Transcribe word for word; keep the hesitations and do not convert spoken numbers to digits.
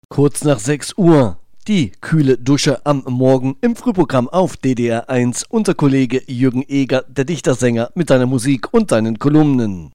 Kurz nach sechs Uhr. Die kühle Dusche am Morgen im Frühprogramm auf D D R eins. Unser Kollege Jürgen Eger, der Dichtersänger, mit seiner Musik und seinen Kolumnen.